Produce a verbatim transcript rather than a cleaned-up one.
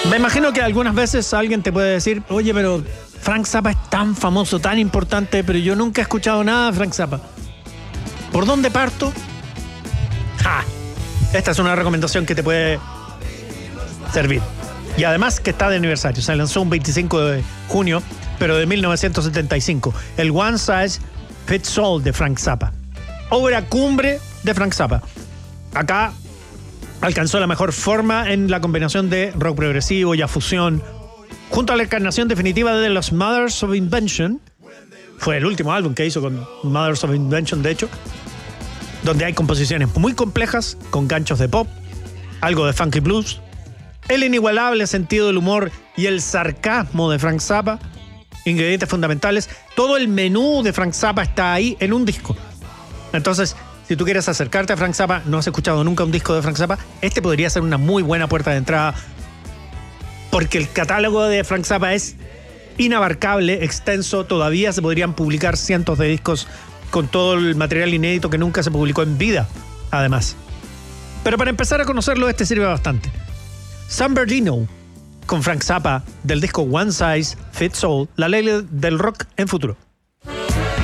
Me imagino que algunas veces alguien te puede decir, oye, pero Frank Zappa es tan famoso, tan importante, pero yo nunca he escuchado nada de Frank Zappa. ¿Por dónde parto? ¡Ja! Esta es una recomendación que te puede servir. Y además que está de aniversario. Se lanzó un veinticinco de junio, pero de mil novecientos setenta y cinco. El One Size Fits All de Frank Zappa. Obra cumbre de Frank Zappa. Acá alcanzó la mejor forma en la combinación de rock progresivo y a fusión. Junto a la encarnación definitiva de los Mothers of Invention. Fue el último álbum que hizo con Mothers of Invention, de hecho. Donde hay composiciones muy complejas, con ganchos de pop, algo de funky blues, el inigualable sentido del humor y el sarcasmo de Frank Zappa, ingredientes fundamentales. Todo el menú de Frank Zappa está ahí en un disco. Entonces, si tú quieres acercarte a Frank Zappa, no has escuchado nunca un disco de Frank Zappa, este podría ser una muy buena puerta de entrada, porque el catálogo de Frank Zappa es inabarcable, extenso. Todavía se podrían publicar cientos de discos con todo el material inédito que nunca se publicó en vida, además. Pero para empezar a conocerlo, este sirve bastante. San Bernardino, con Frank Zappa, del disco One Size Fits All, la ley del rock en futuro.